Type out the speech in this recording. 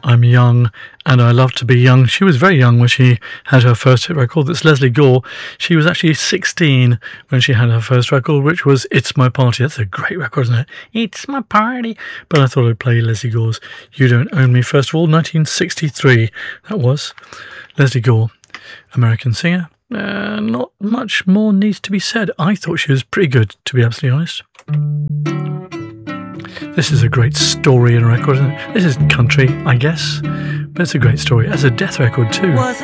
I'm young and I love to be young. She was very young when she had her first hit record. That's Leslie Gore. She was actually 16 when she had her first record, which was It's My Party. That's a great record, isn't it? It's my party. But I thought I'd play Leslie Gore's You Don't Own Me first of all, 1963. That was Leslie Gore, American singer. Not much more needs to be said. I thought she was pretty good, to be absolutely honest. This is a great story in a record, isn't it? This is country, I guess, but it's a great story. It's a death record too.